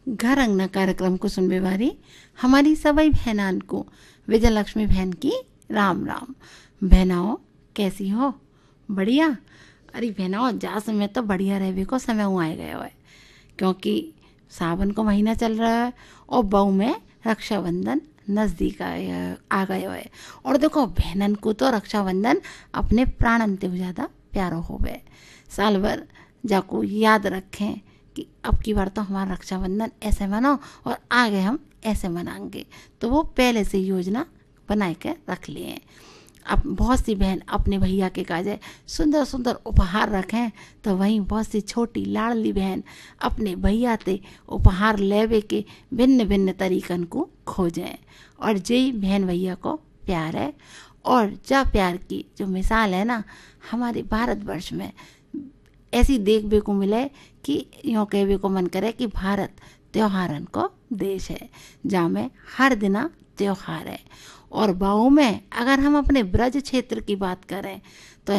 घर अंगना कार्यक्रम को सुनने वाली हमारी सभी बहनान को विजय लक्ष्मी बहन की राम राम। बहनाओं कैसी हो? बढ़िया। अरे बहनाओं जा समय तो बढ़िया रहबे को समय आए गए है, क्योंकि सावन को महीना चल रहा है और बहू में रक्षाबंधन नज़दीक आ गए है। और देखो बहनन को तो रक्षाबंधन अपने प्राणन से ज़्यादा प्यारो होवे। साल भर जाको याद रखें कि अब की बार तो हमारा रक्षाबंधन ऐसे मनाओ और आगे हम ऐसे मनाएंगे, तो वो पहले से योजना बना के रख लिए। अब बहुत सी बहन अपने भैया के काजे सुंदर सुंदर उपहार रखें, तो वहीं बहुत सी छोटी लाडली बहन अपने भैया ते उपहार लेवे के भिन्न भिन्न तरीकन को खोजें। और यही बहन भैया को प्यार है। और जा प्यार की जो मिसाल है ना, हमारे भारतवर्ष में ऐसी देखने को मिले कि यूँ कहने को मन करे कि भारत त्योहारन को देश है, जहाँ में हर दिना त्योहार है। और बाऊ में अगर हम अपने ब्रज क्षेत्र की बात करें